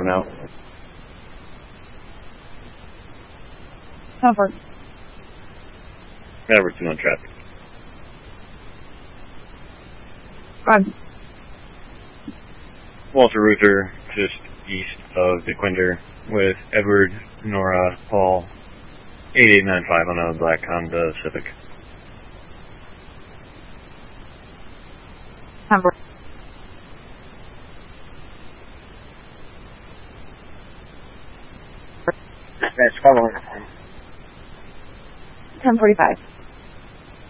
from now. Cover. Maverick 2 on traffic. Run. Walter Ruther, just east of DeQuinder, with Edward, Nora, Paul, 8895 on a black Honda Civic. Cover. That's following. 10:45.